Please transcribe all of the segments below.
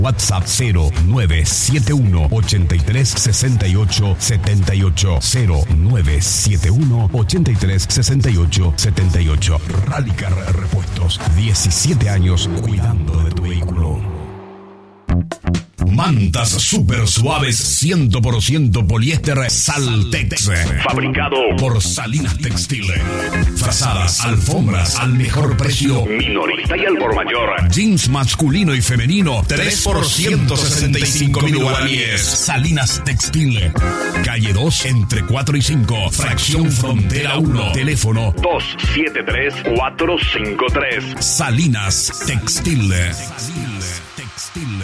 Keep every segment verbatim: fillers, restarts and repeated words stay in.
WhatsApp cero nueve siete uno ochenta y tres sesenta y ocho setenta y ocho cero nueve siete uno ochenta y tres sesenta y ocho setenta y ocho. Rallycar Repuestos, diecisiete años cuidando de tu vehículo. Mantas super suaves cien por ciento poliéster Saltex, fabricado por Salinas Textil. Frazadas, alfombras al mejor precio, minorista y al por mayor. Jeans masculino y femenino tres por ciento sesenta y cinco mil guaraníes. Salinas Textil, calle dos entre cuatro y cinco, fracción Frontera uno, teléfono dos siete tres cuatro cinco tres. Salinas Textil. Salinas Textil.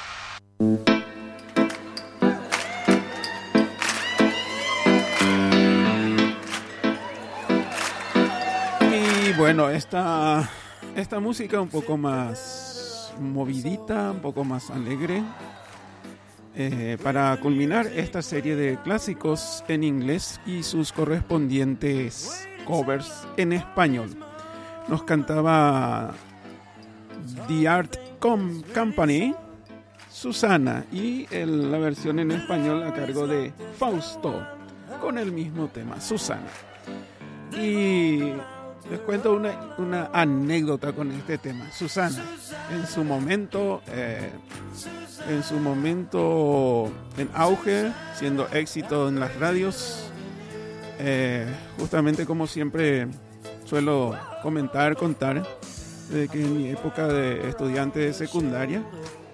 Y bueno, esta, esta música un poco más movidita, un poco más alegre, eh, para culminar esta serie de clásicos en inglés y sus correspondientes covers en español. Nos cantaba The Art Com- Company, Susana, y el, la versión en español a cargo de Fausto, con el mismo tema, Susana. Y les cuento una, una anécdota con este tema. Susana, en su momento, eh, en su momento en auge, siendo éxito en las radios, eh, justamente como siempre suelo comentar, contar, de que en mi época de estudiante de secundaria,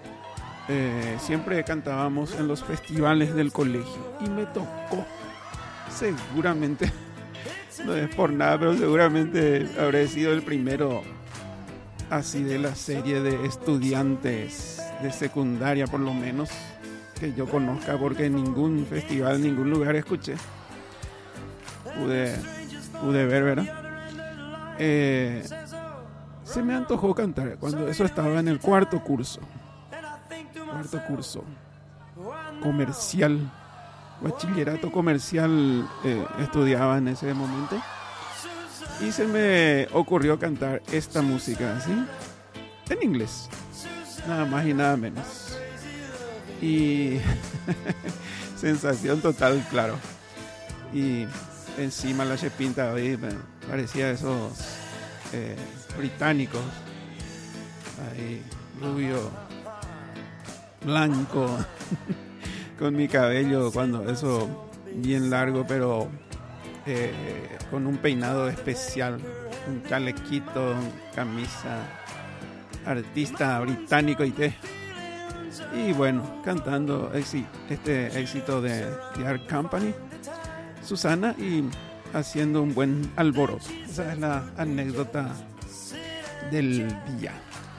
Eh, siempre cantábamos en los festivales del colegio y me tocó, seguramente, no es por nada, pero seguramente habré sido el primero así de la serie de estudiantes de secundaria, por lo menos que yo conozca, porque en ningún festival, en ningún lugar escuché, pude, pude ver, ¿verdad? Eh, se me antojó cantar cuando eso estaba en el cuarto curso. Cuarto curso comercial, bachillerato comercial, eh, estudiaba en ese momento, y se me ocurrió cantar esta música así en inglés, nada más y nada menos, y sensación total, claro, y encima la chepinta ahí parecía esos eh, británicos ahí, rubio, blanco, con mi cabello, cuando eso bien largo, pero eh, con un peinado especial, un chalequito, camisa, artista británico y té. Y bueno, cantando este éxito de The Art Company, Susana, y haciendo un buen alboroto. Esa es la anécdota del día.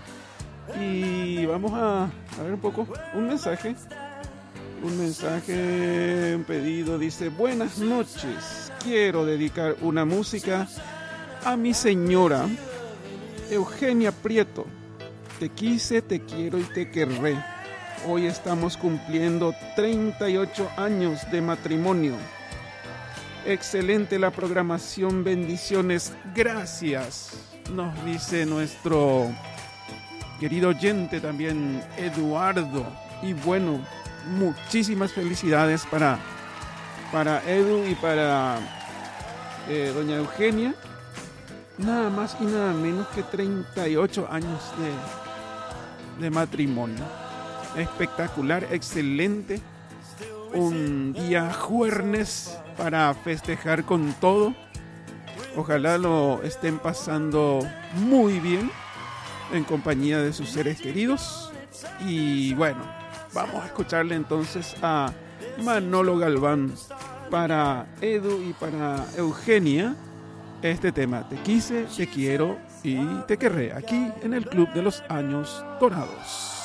Y vamos a, a ver un poco, un mensaje, un mensaje, un pedido, dice: buenas noches, quiero dedicar una música a mi señora Eugenia Prieto. Te quise, te quiero y te querré. Hoy estamos cumpliendo treinta y ocho años de matrimonio. Excelente la programación, bendiciones, gracias, nos dice nuestro querido oyente también, Eduardo. Y bueno, muchísimas felicidades para, para Edu y para eh, doña Eugenia. Nada más y nada menos que treinta y ocho años de, de matrimonio. Espectacular, excelente. Un día jueves para festejar con todo. Ojalá lo estén pasando muy bien en compañía de sus seres queridos. Y bueno, vamos a escucharle entonces a Manolo Galván para Edu y para Eugenia este tema: Te quise, te quiero y te querré, aquí en el Club de los Años Dorados.